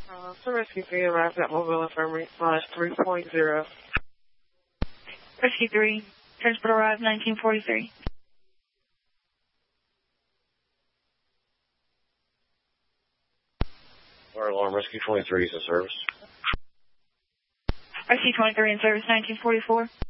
Rescue 3 arrived at Mobile Infirmary, line 3.0. Rescue 3, transport arrived 1943. Fire alarm, Rescue 23 is in service. Rescue 23 in service 1944.